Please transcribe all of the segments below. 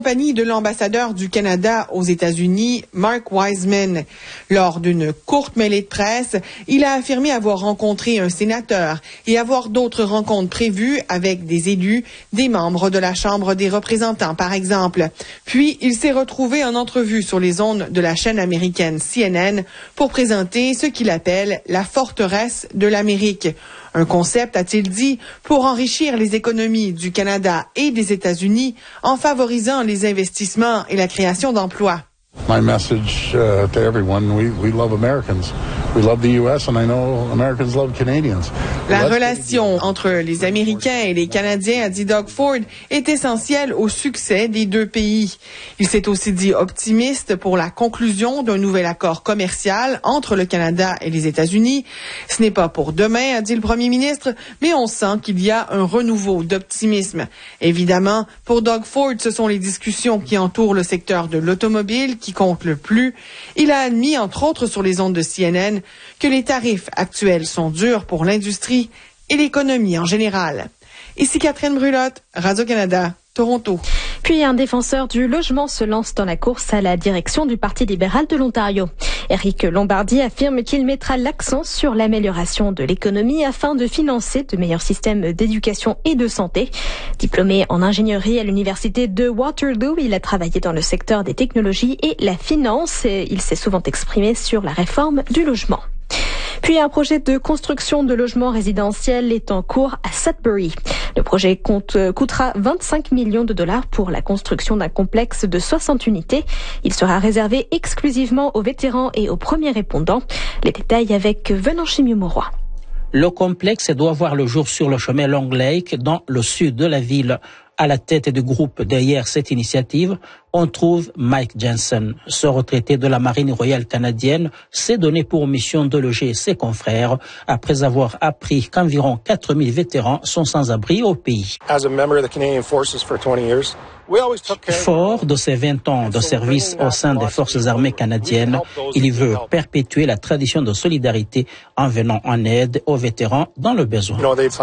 Compagnie de l'ambassadeur du Canada aux États-Unis, Mark Wiseman. Lors d'une courte mêlée de presse, il a affirmé avoir rencontré un sénateur et avoir d'autres rencontres prévues avec des élus, des membres de la Chambre des représentants, par exemple. Puis, il s'est retrouvé en entrevue sur les ondes de la chaîne américaine CNN pour présenter ce qu'il appelle la forteresse de l'Amérique. Un concept, a-t-il dit, pour enrichir les économies du Canada et des États-Unis en favorisant les investissements et la création d'emplois. My message to everyone, we love Americans. We love the US and I know Americans love Canadians. La relation entre les Américains et les Canadiens, a dit Doug Ford, est essentielle au succès des deux pays. Il s'est aussi dit optimiste pour la conclusion d'un nouvel accord commercial entre le Canada et les États-Unis. Ce n'est pas pour demain, a dit le premier ministre, mais on sent qu'il y a un renouveau d'optimisme. Évidemment, pour Doug Ford, ce sont les discussions qui entourent le secteur de l'automobile qui comptent le plus. Il a admis, entre autres sur les ondes de CNN, que les tarifs actuels sont durs pour l'industrie et l'économie en général. Ici Catherine Brulotte, Radio-Canada, Toronto. Puis un défenseur du logement se lance dans la course à la direction du Parti libéral de l'Ontario. Éric Lombardi affirme qu'il mettra l'accent sur l'amélioration de l'économie afin de financer de meilleurs systèmes d'éducation et de santé. Diplômé en ingénierie à l'université de Waterloo, il a travaillé dans le secteur des technologies et la finance. Il s'est souvent exprimé sur la réforme du logement. Puis un projet de construction de logements résidentiels est en cours à Sudbury. Le projet coûtera 25 millions de dollars pour la construction d'un complexe de 60 unités. Il sera réservé exclusivement aux vétérans et aux premiers répondants. Les détails avec Venant Chimiou-Mauroy. Le complexe doit voir le jour sur le chemin Long Lake, dans le sud de la ville. À la tête du groupe derrière cette initiative, on trouve Mike Jensen. Ce retraité de la Marine royale canadienne s'est donné pour mission de loger ses confrères après avoir appris qu'environ 4000 vétérans sont sans abri au pays. Fort de ses 20 ans de service au sein des forces armées canadiennes, il veut perpétuer la tradition de solidarité en venant en aide aux vétérans dans le besoin.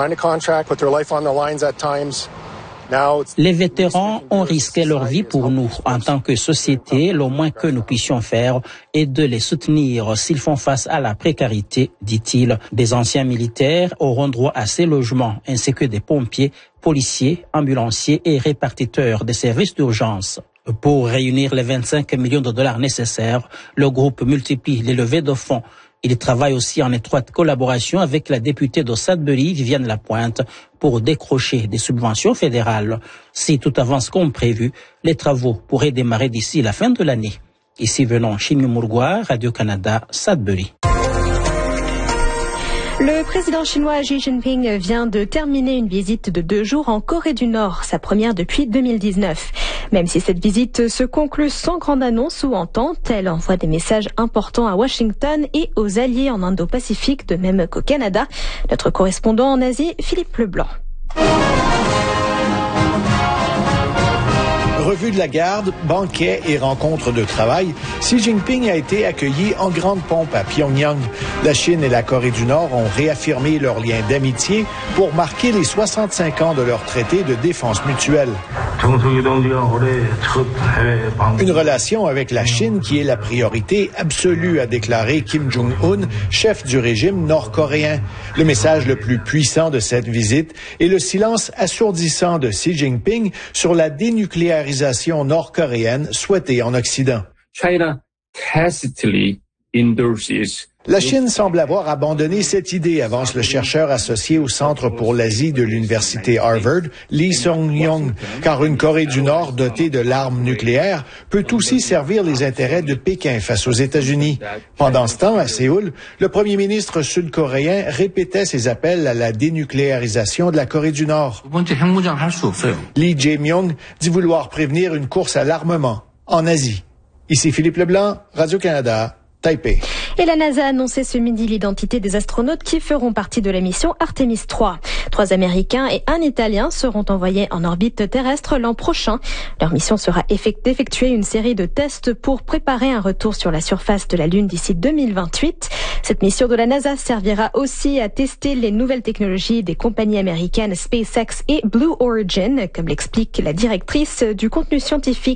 Les vétérans ont risqué leur vie pour nous. En tant que société, le moins que nous puissions faire est de les soutenir s'ils font face à la précarité, dit-il. Des anciens militaires auront droit à ces logements, ainsi que des pompiers, policiers, ambulanciers et répartiteurs des services d'urgence. Pour réunir les 25 millions de dollars nécessaires, le groupe multiplie les levées de fonds. Il travaille aussi en étroite collaboration avec la députée de Sudbury, Viviane Lapointe, pour décrocher des subventions fédérales. Si tout avance comme prévu, les travaux pourraient démarrer d'ici la fin de l'année. Ici Venant Chimiou-Mauroy, Radio-Canada, Sudbury. Le président chinois Xi Jinping vient de terminer une visite de 2 jours en Corée du Nord, sa première depuis 2019. Même si cette visite se conclut sans grande annonce ou entente, elle envoie des messages importants à Washington et aux alliés en Indo-Pacifique, de même qu'au Canada. Notre correspondant en Asie, Philippe Leblanc. Revue de la garde, banquet et rencontres de travail, Xi Jinping a été accueilli en grande pompe à Pyongyang. La Chine et la Corée du Nord ont réaffirmé leur lien d'amitié pour marquer les 65 ans de leur traité de défense mutuelle. Une relation avec la Chine qui est la priorité absolue, a déclaré Kim Jong-un, chef du régime nord-coréen. Le message le plus puissant de cette visite est le silence assourdissant de Xi Jinping sur la dénucléarisation nord-coréenne souhaitée en Occident. China tacitly endorses. La Chine semble avoir abandonné cette idée, avance le chercheur associé au Centre pour l'Asie de l'Université Harvard, Lee Sung-yong, car une Corée du Nord dotée de l'arme nucléaire peut aussi servir les intérêts de Pékin face aux États-Unis. Pendant ce temps, à Séoul, le premier ministre sud-coréen répétait ses appels à la dénucléarisation de la Corée du Nord. Lee Jae-myung dit vouloir prévenir une course à l'armement en Asie. Ici Philippe Leblanc, Radio-Canada, Taipei. Et la NASA a annoncé ce midi l'identité des astronautes qui feront partie de la mission Artemis 3. 3 Américains et 1 Italien seront envoyés en orbite terrestre l'an prochain. Leur mission sera d'effectuer une série de tests pour préparer un retour sur la surface de la Lune d'ici 2028. Cette mission de la NASA servira aussi à tester les nouvelles technologies des compagnies américaines SpaceX et Blue Origin, comme l'explique la directrice du contenu scientifique